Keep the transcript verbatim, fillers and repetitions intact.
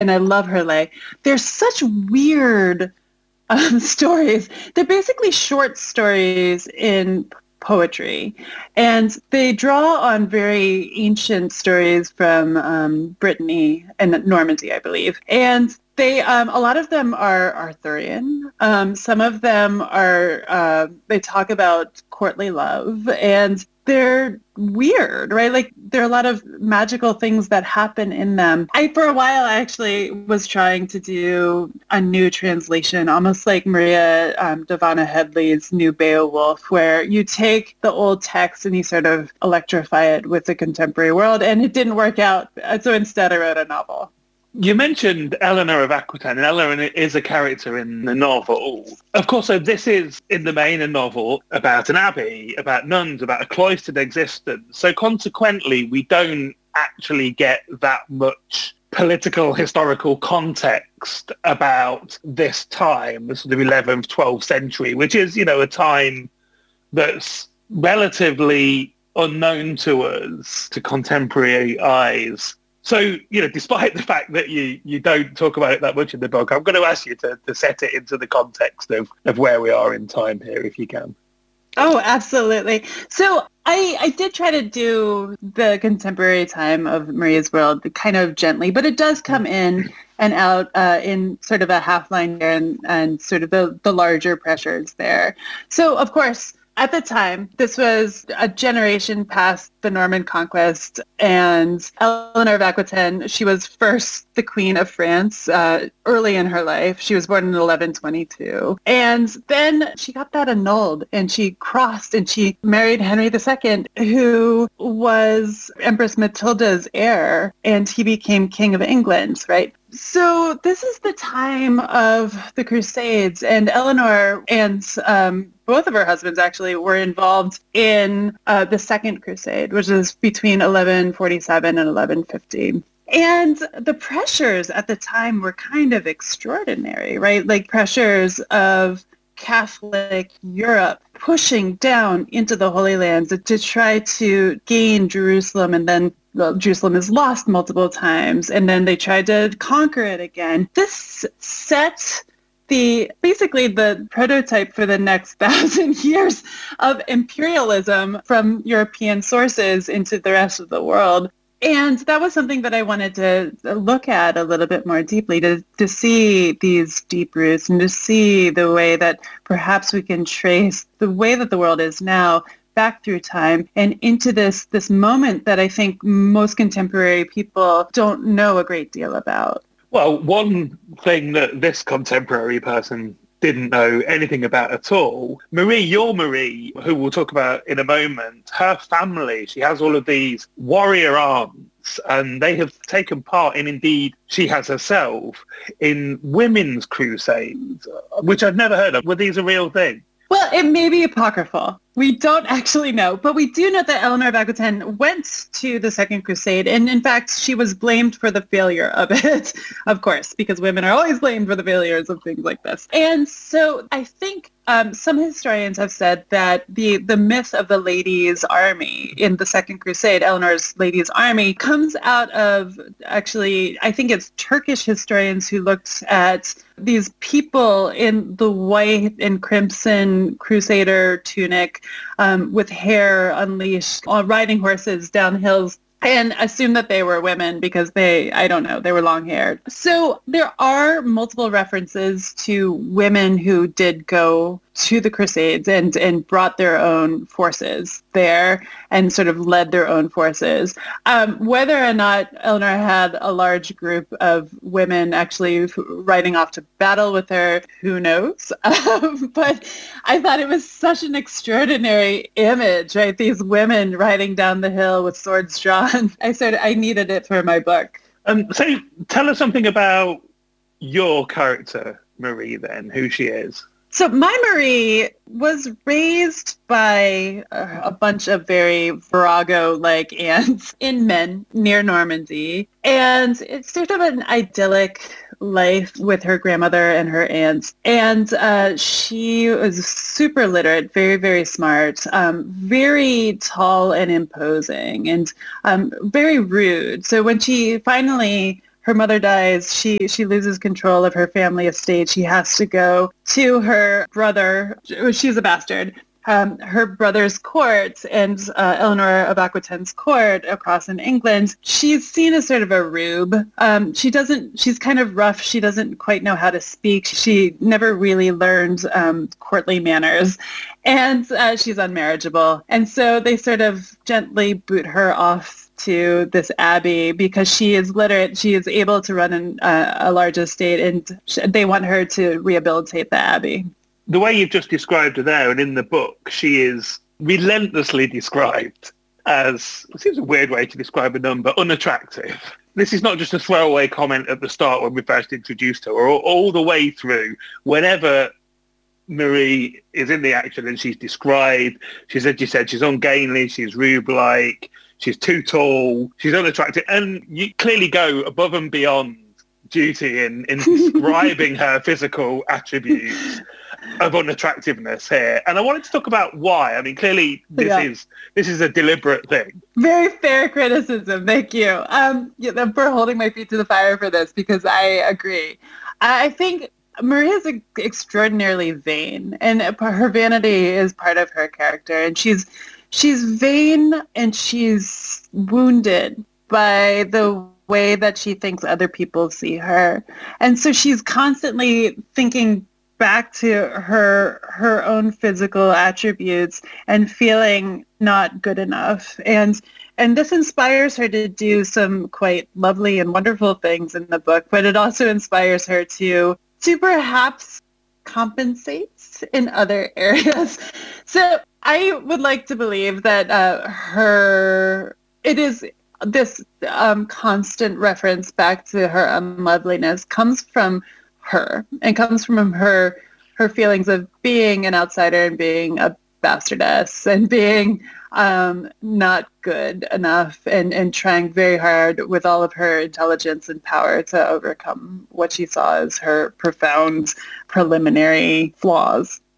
and I love her lay. They're such weird um, stories. They're basically short stories in poetry, and they draw on very ancient stories from um, Brittany and Normandy, I believe. And they, um, a lot of them are Arthurian. Um, some of them are, uh, they talk about courtly love, and they're weird, right? Like there are a lot of magical things that happen in them. I, for a while, I actually was trying to do a new translation, almost like Maria um, Dahvana Headley's New Beowulf, where you take the old text and you sort of electrify it with the contemporary world, and it didn't work out. So instead, I wrote a novel. You mentioned Eleanor of Aquitaine, and Eleanor is a character in the novel. Of course, so this is, in the main, a novel about an abbey, about nuns, about a cloistered existence. So consequently, we don't actually get that much political, historical context about this time, the sort of eleventh, twelfth century, which is, you know, a time that's relatively unknown to us, to contemporary eyes. So, you know, despite the fact that you, you don't talk about it that much in the book, I'm going to ask you to, to set it into the context of, of where we are in time here, if you can. Oh, absolutely. So I, I did try to do the contemporary time of Maria's world kind of gently, but it does come in and out uh, in sort of a half line here and, and sort of the, the larger pressures there. So, of course, at the time, this was a generation past the Norman conquest, and Eleanor of Aquitaine, she was first the Queen of France uh, early in her life. She was born in eleven twenty-two. And then she got that annulled, and she crossed, and she married Henry the Second, who was Empress Matilda's heir, and he became King of England, right? So this is the time of the Crusades, and Eleanor and um, both of her husbands actually were involved in uh, the Second Crusade, which is between eleven forty-seven and eleven fifty. And the pressures at the time were kind of extraordinary, right? Like pressures of Catholic Europe pushing down into the Holy Lands to try to gain Jerusalem, and then well, Jerusalem is lost multiple times, and then they tried to conquer it again. This set the basically the prototype for the next thousand years of imperialism from European sources into the rest of the world. And that was something that I wanted to look at a little bit more deeply, to, to see these deep roots and to see the way that perhaps we can trace the way that the world is now back through time and into this this moment that I think most contemporary people don't know a great deal about. Well, one thing that this contemporary person didn't know anything about at all, Marie, your Marie, who we'll talk about in a moment, her family, she has all of these warrior aunts, and they have taken part in, indeed, she has herself, in women's crusades, which I've never heard of. Were these a real thing? Well, it may be apocryphal. We don't actually know, but we do know that Eleanor of Aquitaine went to the Second Crusade, and in fact, she was blamed for the failure of it, of course, because women are always blamed for the failures of things like this. And so I think um, some historians have said that the, the myth of the ladies' army in the Second Crusade, Eleanor's ladies' army, comes out of, actually, I think it's Turkish historians who looked at these people in the white and crimson crusader tunic, Um, with hair unleashed, uh, riding horses down hills, and assumed that they were women because they, I don't know, they were long-haired. So there are multiple references to women who did go to the Crusades and, and brought their own forces there and sort of led their own forces. Um, whether or not Eleanor had a large group of women actually riding off to battle with her, who knows? Um, but I thought it was such an extraordinary image, right? These women riding down the hill with swords drawn. I sort of, I needed it for my book. Um, so tell us something about your character, Marie, then, who she is. So my Marie was raised by uh, a bunch of very Virago-like aunts in Men near Normandy. And it's sort of an idyllic life with her grandmother and her aunts. And uh, she was super literate, very, very smart, um, very tall and imposing, and um, very rude. So when she finally... her mother dies, she, she loses control of her family estate. She has to go to her brother. She's a bastard. Um, her brother's court and uh, Eleanor of Aquitaine's court across in England, she's seen as sort of a rube. Um, she doesn't, she's kind of rough. She doesn't quite know how to speak. She never really learned um, courtly manners, and uh, she's unmarriageable. And so they sort of gently boot her off to this abbey because she is literate. She is able to run an, uh, a large estate, and sh- they want her to rehabilitate the abbey. The way you've just described her there, and in the book, she is relentlessly described as, it seems a weird way to describe a number, unattractive. This is not just a throwaway comment at the start when we first introduced her, or all, all the way through, whenever Marie is in the action and she's described, she's, as you said, she's ungainly, she's rube-like, she's too tall, she's unattractive, and you clearly go above and beyond duty in, in describing her physical attributes of unattractiveness here. And I wanted to talk about why. I mean, clearly this yeah. is this is a deliberate thing. Very fair criticism. Thank you. Um, yeah, for holding my feet to the fire for this, because I agree. I think Maria is extraordinarily vain, and her vanity is part of her character. And she's she's vain, and she's wounded by the way that she thinks other people see her. And so she's constantly thinking back to her her own physical attributes and feeling not good enough. And and this inspires her to do some quite lovely and wonderful things in the book, but it also inspires her to to perhaps compensate in other areas. So I would like to believe that uh, her it is this um, constant reference back to her unloveliness comes from her and comes from her her feelings of being an outsider and being a bastardess and being um, not good enough, and, and trying very hard with all of her intelligence and power to overcome what she saw as her profound preliminary flaws.